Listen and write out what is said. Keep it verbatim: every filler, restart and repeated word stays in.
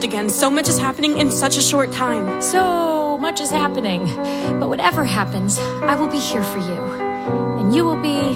again. So much is happening in such a short time. So much is happening. But whatever happens, I will be here for you. And you will be